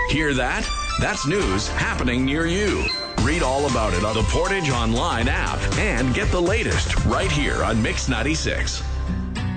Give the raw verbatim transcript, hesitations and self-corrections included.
Hear that? That's news happening near you. Read all about it on the Portage Online app and get the latest right here on Mix ninety-six.